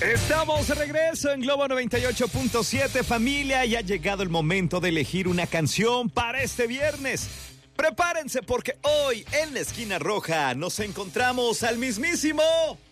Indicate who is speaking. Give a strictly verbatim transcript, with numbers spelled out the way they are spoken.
Speaker 1: Estamos de regreso en Globo noventa y ocho punto siete, familia, y ha llegado el momento de elegir una canción para este viernes. Prepárense porque hoy en la esquina roja nos encontramos al mismísimo